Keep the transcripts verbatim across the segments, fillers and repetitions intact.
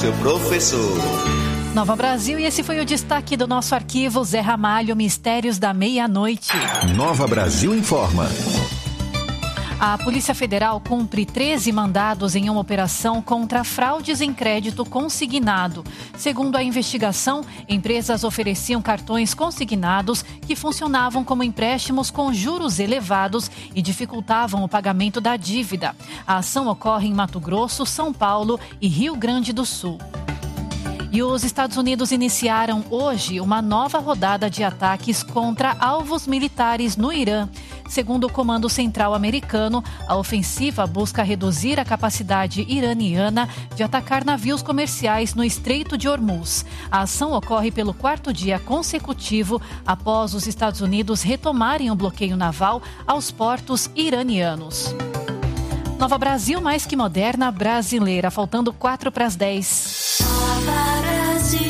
seu professor. Nova Brasil, e esse foi o destaque do nosso arquivo Zé Ramalho, Mistérios da Meia-Noite. Nova Brasil informa. A Polícia Federal cumpre treze mandados em uma operação contra fraudes em crédito consignado. Segundo a investigação, empresas ofereciam cartões consignados que funcionavam como empréstimos com juros elevados e dificultavam o pagamento da dívida. A ação ocorre em Mato Grosso, São Paulo e Rio Grande do Sul. E os Estados Unidos iniciaram hoje uma nova rodada de ataques contra alvos militares no Irã. Segundo o Comando Central americano, a ofensiva busca reduzir a capacidade iraniana de atacar navios comerciais no Estreito de Hormuz. A ação ocorre pelo quarto dia consecutivo após os Estados Unidos retomarem o bloqueio naval aos portos iranianos. Nova Brasil, mais que moderna, brasileira. Faltando quatro para as dez. Nova Brasil.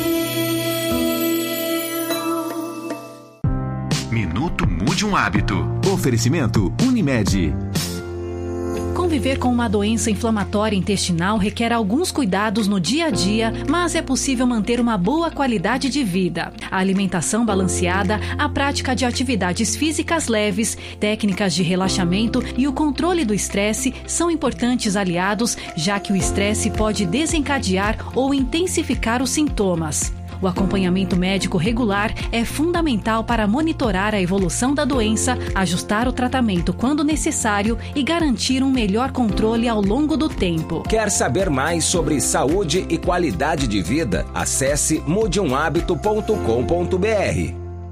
Minuto Mude um Hábito. Oferecimento Unimed. Conviver com uma doença inflamatória intestinal requer alguns cuidados no dia a dia, mas é possível manter uma boa qualidade de vida. A alimentação balanceada, a prática de atividades físicas leves, técnicas de relaxamento e o controle do estresse são importantes aliados, já que o estresse pode desencadear ou intensificar os sintomas. O acompanhamento médico regular é fundamental para monitorar a evolução da doença, ajustar o tratamento quando necessário e garantir um melhor controle ao longo do tempo. Quer saber mais sobre saúde e qualidade de vida? Acesse mude um hábito ponto com ponto b r.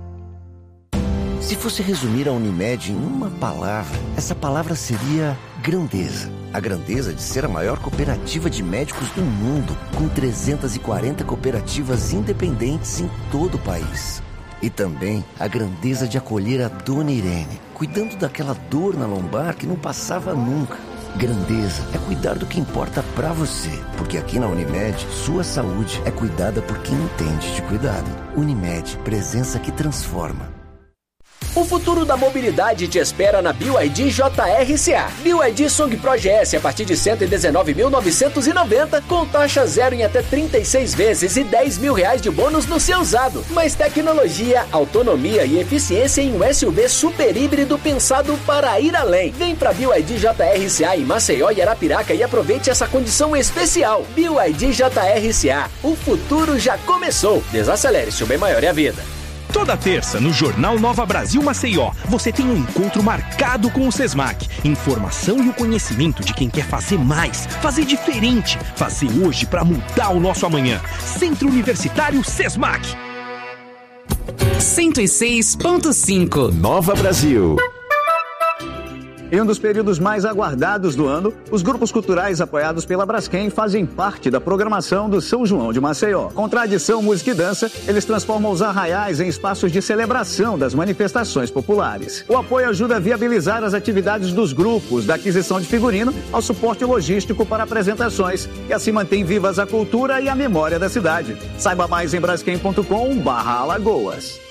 Se fosse resumir a Unimed em uma palavra, essa palavra seria grandeza. A grandeza de ser a maior cooperativa de médicos do mundo, com trezentas e quarenta cooperativas independentes em todo o país. E também a grandeza de acolher a Dona Irene, cuidando daquela dor na lombar que não passava nunca. Grandeza é cuidar do que importa pra você, porque aqui na Unimed, sua saúde é cuidada por quem entende de cuidado. Unimed, presença que transforma. O futuro da mobilidade te espera na B Y D J R C A. B Y D Song Pro G S a partir de cento e dezenove mil novecentos e noventa, com taxa zero em até trinta e seis vezes e dez mil reais de bônus no seu usado. Mais tecnologia, autonomia e eficiência em um S U V super híbrido pensado para ir além. Vem pra B Y D J R C A em Maceió e Arapiraca e aproveite essa condição especial. B Y D J R C A. O futuro já começou. Desacelere, seu bem maior é a vida. Toda terça, no Jornal Nova Brasil Maceió, você tem um encontro marcado com o SESMAC. Informação e o conhecimento de quem quer fazer mais, fazer diferente, fazer hoje para mudar o nosso amanhã. Centro Universitário SESMAC. cento e seis ponto cinco. Nova Brasil. Em um dos períodos mais aguardados do ano, os grupos culturais apoiados pela Braskem fazem parte da programação do São João de Maceió. Com tradição, música e dança, eles transformam os arraiais em espaços de celebração das manifestações populares. O apoio ajuda a viabilizar as atividades dos grupos, da aquisição de figurino ao suporte logístico para apresentações, e assim mantém vivas a cultura e a memória da cidade. Saiba mais em braskem ponto com barra Alagoas.